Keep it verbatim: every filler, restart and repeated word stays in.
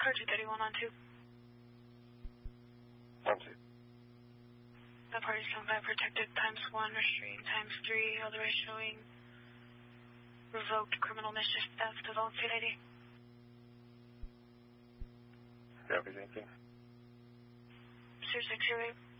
car two thirty-one on two. On two. The party's come by protected times one, restrained times three, otherwise showing revoked criminal mischief theft of all state I D. Copy, thank you. Sir six zero eight.